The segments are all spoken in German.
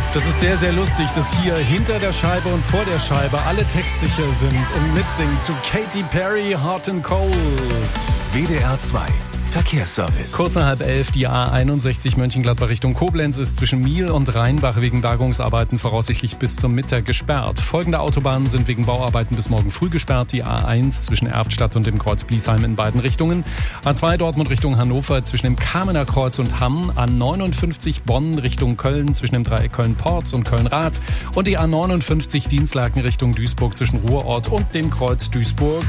Das ist sehr, sehr lustig, dass hier hinter der Scheibe und vor der Scheibe alle textsicher sind und mitsingen zu Katy Perry, Hot and Cold. WDR 2 Verkehrsservice. Kurz nach 10:30, die A61 Mönchengladbach Richtung Koblenz ist zwischen Miel und Rheinbach wegen Bergungsarbeiten voraussichtlich bis zum Mittag gesperrt. Folgende Autobahnen sind wegen Bauarbeiten bis morgen früh gesperrt. Die A1 zwischen Erftstadt und dem Kreuz Bliesheim in beiden Richtungen. A2 Dortmund Richtung Hannover zwischen dem Kamener Kreuz und Hamm. A59 Bonn Richtung Köln zwischen dem Dreieck Köln-Porz und Köln-Rath. Und die A59 Dienstlaken Richtung Duisburg zwischen Ruhrort und dem Kreuz Duisburg.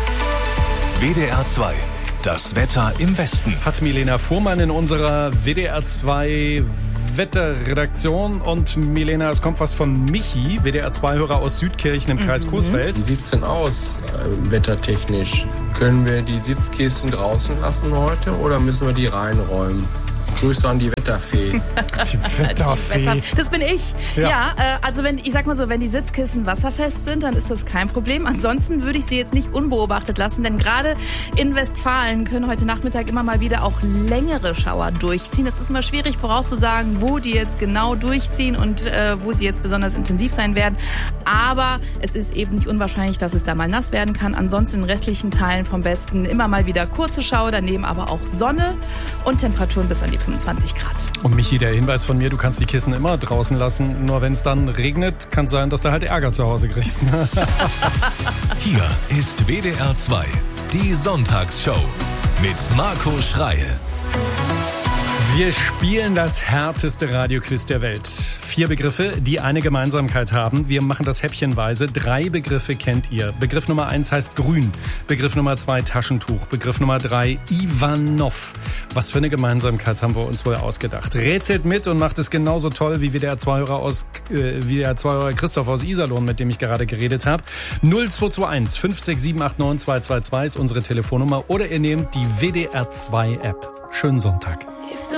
WDR 2. Das Wetter im Westen. Hat Milena Fuhrmann in unserer WDR 2 Wetterredaktion. Und Milena, es kommt was von Michi, WDR 2-Hörer aus Südkirchen im Kreis Coesfeld. Wie sieht's denn aus, wettertechnisch? Können wir die Sitzkisten draußen lassen heute oder müssen wir die reinräumen? Grüße an die Wetterfee. Die Wetterfee. Das bin ich. Ja, also wenn die Sitzkissen wasserfest sind, dann ist das kein Problem. Ansonsten würde ich sie jetzt nicht unbeobachtet lassen, denn gerade in Westfalen können heute Nachmittag immer mal wieder auch längere Schauer durchziehen. Es ist immer schwierig vorauszusagen, wo die jetzt genau durchziehen und wo sie jetzt besonders intensiv sein werden. Aber es ist eben nicht unwahrscheinlich, dass es da mal nass werden kann. Ansonsten in den restlichen Teilen vom Westen immer mal wieder kurze Schauer, daneben aber auch Sonne und Temperaturen bis an die 25 Grad. Und Michi, der Hinweis von mir, du kannst die Kissen immer draußen lassen, nur wenn es dann regnet, kann es sein, dass du halt Ärger zu Hause kriegst. Hier ist WDR 2, die Sonntagsshow mit Marco Schreil. Wir spielen das härteste Radioquiz der Welt. 4 Begriffe, die eine Gemeinsamkeit haben. Wir machen das häppchenweise. 3 Begriffe kennt ihr. Begriff Nummer 1 heißt grün. Begriff Nummer 2 Taschentuch. Begriff Nummer 3 Ivanov. Was für eine Gemeinsamkeit haben wir uns wohl ausgedacht? Rätselt mit und macht es genauso toll wie der WDR-2-Hörer Christoph aus Iserlohn, mit dem ich gerade geredet habe. 0221 567 89222 ist unsere Telefonnummer oder ihr nehmt die WDR 2 App. Schönen Sonntag.